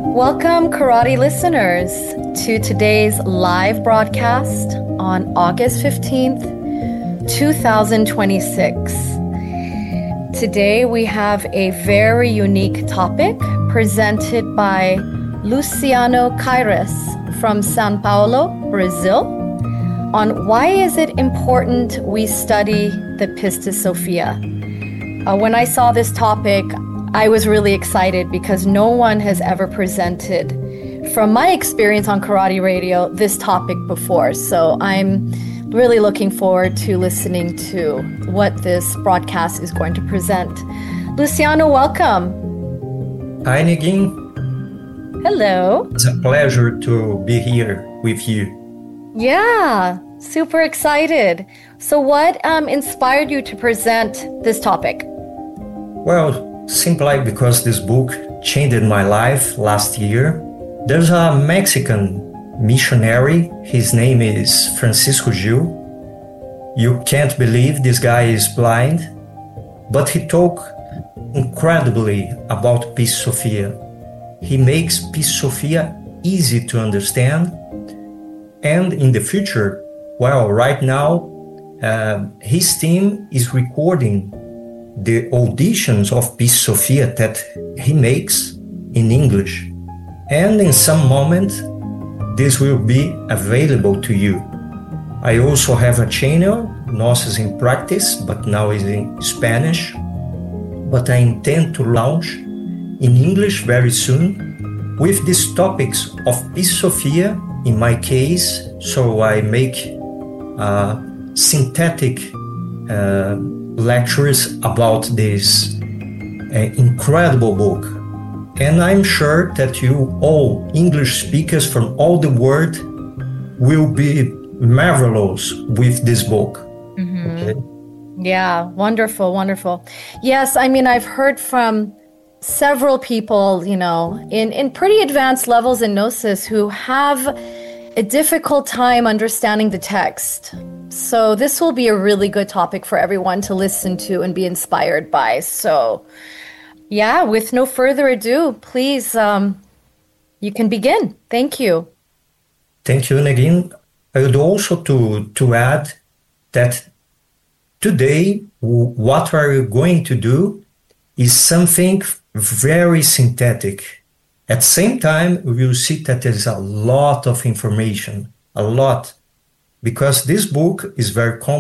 Welcome, karate listeners, to today's live broadcast on August 15th, 2026. Today we have a very unique topic presented by Luciano Caires from São Paulo, Brazil, on why is it important we study the Pistis Sophia. When I saw this topic, I was really excited because no one has ever presented, from my experience on Karate Radio, this topic before. So I'm really looking forward to listening to what this broadcast is going to present. Luciano, welcome. Hi, Negin. Hello. It's a pleasure to be here with you. Yeah, super excited. So what inspired you to present this topic? Well, simply because this book changed my life last year. There's a Mexican missionary. His name is Francisco Gil. You can't believe this guy is blind, but he talks incredibly about Pistis Sophia. He makes Pistis Sophia easy to understand. And in the future, well, right now, his team is recording the auditions of Pistis Sophia that he makes in English. And in some moment, this will be available to you. I also have a channel, Noces in Practice, but now is in Spanish. But I intend to launch in English very soon with these topics of Pistis Sophia in my case. So I make synthetic lectures about this incredible book. And I'm sure that you all English speakers from all the world will be marvelous with this book. Mm-hmm. Okay? Yeah, wonderful, wonderful. Yes, I mean, I've heard from several people, in pretty advanced levels in Gnosis who have a difficult time understanding the text. So this will be a really good topic for everyone to listen to and be inspired by. So yeah, with no further ado, please, you can begin. Thank you. Thank you, Negin. I would also to add that today, what we're going to do is something very synthetic. At the same time, we will see that there's a lot of information, a lot, because this book is very complex.